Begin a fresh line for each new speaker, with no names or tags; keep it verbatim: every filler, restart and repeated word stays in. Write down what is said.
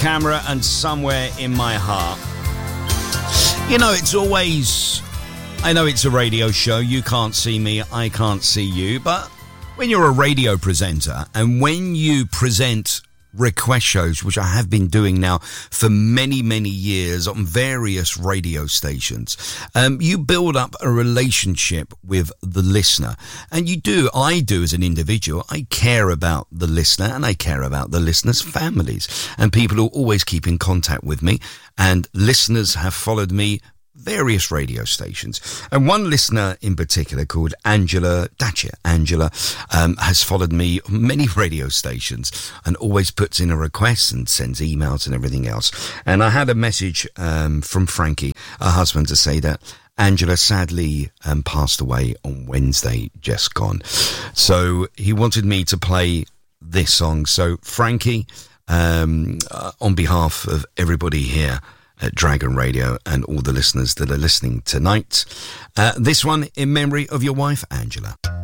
camera and somewhere in my heart. You know, it's always... I know it's a radio show. You can't see me. I can't see you. But when you're a radio presenter and when you present request shows, which I have been doing now for many, many years on various radio stations, um, you build up a relationship with the listener. And you do, I do as an individual, I care about the listener and I care about the listeners' families. And people who always keep in contact with me. And listeners have followed me various radio stations. And one listener in particular called Angela Datcher. Angela um, has followed me on many radio stations and always puts in a request and sends emails and everything else. And I had a message um, from Frankie, her husband, to say that Angela sadly um, passed away on Wednesday, just gone. So he wanted me to play this song. So Frankie, um, uh, on behalf of everybody here at Dragon Radio and all the listeners that are listening tonight, Uh, this one in memory of your wife, Angela.